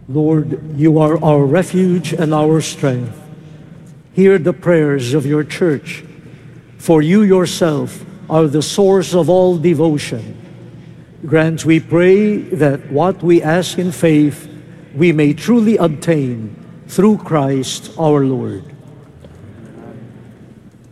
Lord, you are our refuge and our strength. Hear the prayers of your church, for you yourself are the source of all devotion. Grant, we pray, that what we ask in faith we may truly obtain through Christ our Lord.